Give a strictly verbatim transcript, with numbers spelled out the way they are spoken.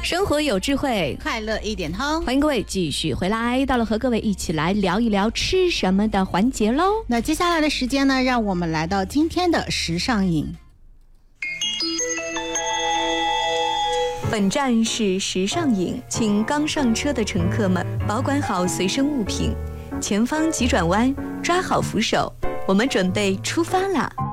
生活有智慧， 快乐一点通。 欢迎各位继续回来，到了和各位一起来聊一聊吃什么的环节喽。 那接下来的时间呢，让我们来到今天的时尚饮。 本站是时尚饮，请刚上车的乘客们保管好随身物品，前方急转弯，抓好扶手，我们准备出发啦！